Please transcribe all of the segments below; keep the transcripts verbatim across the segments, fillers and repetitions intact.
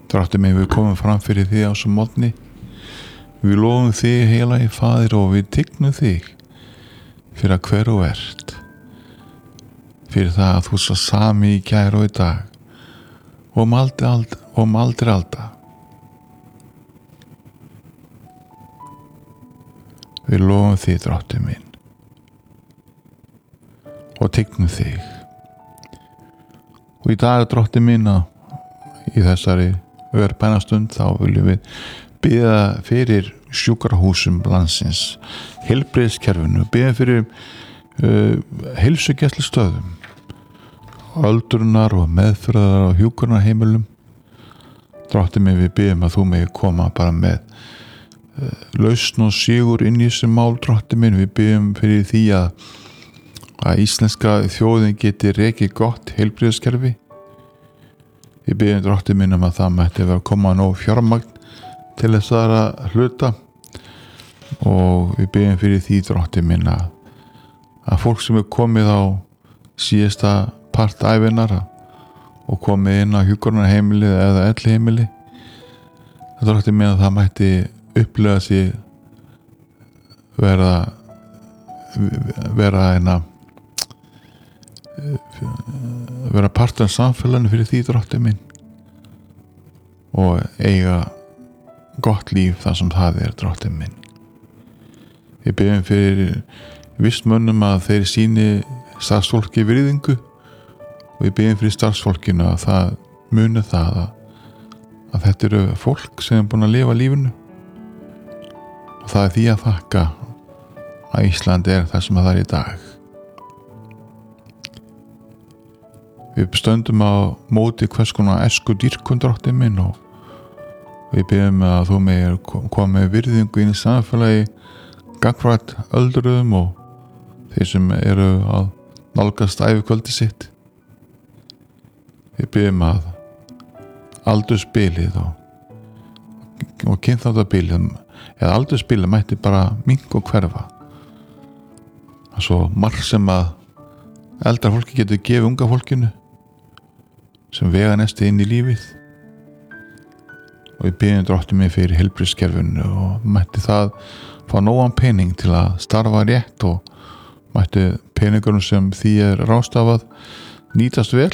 Drottinn minn, við komum fram fyrir þig á svo morgni. Við lofum þig, heilagi Faðir, og við tignum þig fyrir að hver þú ert, fyrir það að þú svo sami í gær og í dag og um aldrei alda, og um aldrei alda. Við lofum þig, Drottinn minn, og tignum þig. Og í dag, Drottinn minn, í þessari örbænastund þá viljum við biðja fyrir sjúkrahúsum landsins, heilbrigðiskerfinu, biðja fyrir uh, heilsugæslustöðum, öldrunar og meðferðar og hjúkrunarheimilum. Drottinn minn, við biðjum að þú megi koma bara með uh, lausn og sigur inn í þessi mál. Drottinn minn, við biðjum fyrir því að, að íslenska þjóðin geti rekið gott heilbrigðiskerfi. Við biðjum, Drottinn minn, um að það mætti vera að koma nóg fjármagn til þessara hluta, og við biðjum fyrir því, Drottinn minn, að, að fólk sem er komið á síðasta part ævinnar og komið inn á hjúkrunarheimili eða elliheimili, Drottinn minn, að það mætti upplega sig vera vera eina vera partur af samfélaginu fyrir því, Drottinn minn, og eiga gott líf þar sem það er, Drottinn minn. Við biðjum fyrir vistmönnum að þeir sýni starfsfólki virðingu, og við biðjum fyrir starfsfólkinu að það muni það að, að þetta eru fólk sem er búin að lifa lífinu, og það er því að þakka að Ísland er það sem það er í dag. Við stöndum á móti hvers konar æsku dýrkun, Drottinn minn, og við biðjum að þú megir koma með virðingu inn í samfélagi gagnvart öldruðum og þeir sem eru að nálgast ævikvöldi sitt. Við biðjum að aldursbilið og, og kynþáttabilið eða aldursbilið mætti bara minnka og hverfa. Það er svo margt sem að eldra fólki getur gefið unga fólkinu sem vega næstu inn í lífið. Og við biðjum, Drottinn minn, fyrir heilbrigðiskerfinu og mætti það fá nógan pening til að starfa rétt, og mætti peningunum sem því er ráðstafað nýtast vel,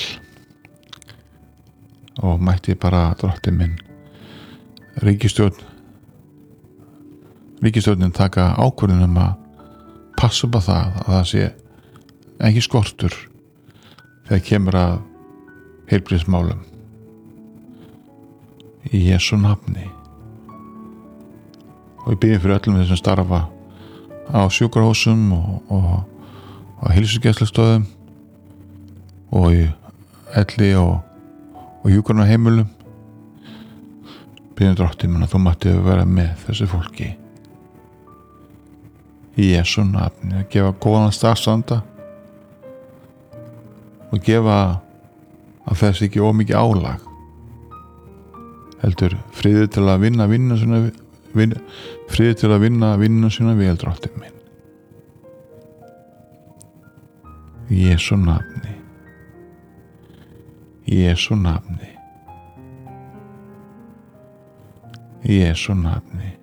og mætti bara, Drottinn minn, ríkisstjórn ríkisstjórnin taka ákvörðun um að passa upp á það að það sé ekki skortur þegar kemur að heilbrigðismálum. Í Jesú nafni. Og við biðjum fyrir öllum þessum starfa á sjúkrahúsum og, og á heilsugæslustöðum og í elli og, og hjúkrunarheimilum. Biðjum, Drottinn minn, að þú mættir vera með þessu fólki. Í Jesú nafni, að gefa góðan starfsanda og gefa að þess ekki ómikið álag, heldur friður til að vinna vinna svona vinna, friður til að vinna vinna svona vel, Drottinn minn. Í Jesú nafni. Í Jesú nafni. Í Jesú nafni.